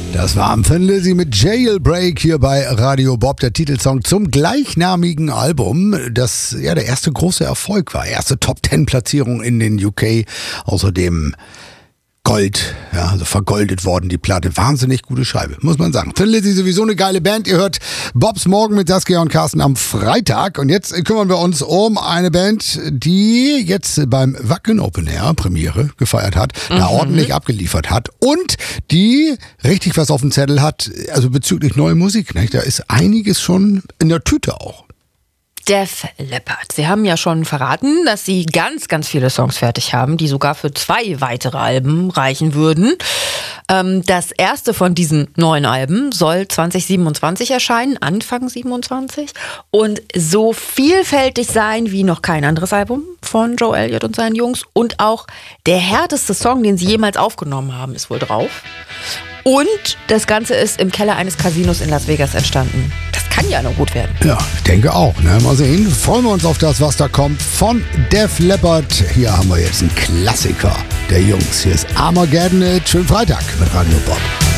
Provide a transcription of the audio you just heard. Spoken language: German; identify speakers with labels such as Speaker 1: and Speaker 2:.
Speaker 1: Das war am Thin Lizzy mit Jailbreak hier bei Radio Bob, der Titelsong zum gleichnamigen Album, das ja der erste große Erfolg war. Erste Top-10-Platzierung in den UK, außerdem Gold, ja, also vergoldet worden, die Platte. Wahnsinnig gute Scheibe, muss man sagen. Thin Lizzy sowieso eine geile Band. Ihr hört Bobs Morgen mit Saskia und Carsten am Freitag. Und jetzt kümmern wir uns um eine Band, die jetzt beim Wacken Open Air Premiere gefeiert hat, da ordentlich abgeliefert hat und die richtig was auf dem Zettel hat, also bezüglich neue Musik. Ne? Da ist einiges schon in der Tüte auch.
Speaker 2: Def Leppard. Sie haben ja schon verraten, dass sie ganz, ganz viele Songs fertig haben, die sogar für 2 weitere Alben reichen würden. Das erste von diesen 9 Alben soll 2027 erscheinen, Anfang 27. Und so vielfältig sein wie noch kein anderes Album von Joe Elliott und seinen Jungs. Und auch der härteste Song, den sie jemals aufgenommen haben, ist wohl drauf. Und das Ganze ist im Keller eines Casinos in Las Vegas entstanden. Das kann ja nur gut werden.
Speaker 1: Ja, ich denke auch. Ne? Mal sehen, freuen wir uns auf das, was da kommt von Def Leppard. Hier haben wir jetzt einen Klassiker der Jungs. Hier ist Armageddon. Schönen Freitag mit Radio Bob.